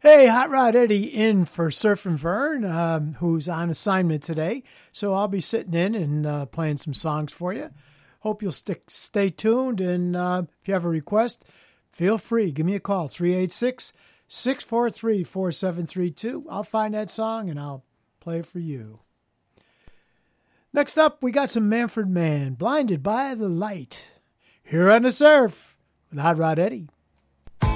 Hey, Hot Rod Eddie in for Surfing Vern, who's on assignment today. So I'll be sitting in and playing some songs for you. Hope you'll stay tuned. And if you have a request, feel free. Give me a call, 386-643-4732. I'll find that song and I'll play it for you. Next up, we got some Manfred Mann, Blinded by the Light. Here on the Surf with Hot Rod Eddie.